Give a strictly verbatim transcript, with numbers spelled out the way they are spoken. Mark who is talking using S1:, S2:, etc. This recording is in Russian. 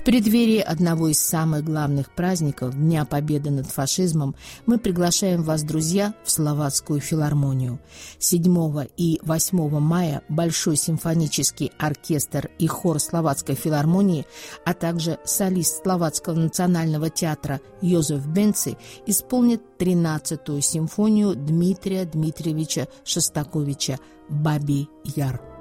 S1: преддверии одного из самых главных праздников Дня Победы над фашизмом мы приглашаем вас, друзья, в Словацкую филармонию. седьмого и восьмого мая Большой симфонический оркестр и хор Словацкой филармонии, а также солист Словацкого национального театра Йозеф Бенци исполнит тринадцатую симфонию Дмитрия Дмитриевича Шостаковича «Бабий Яр».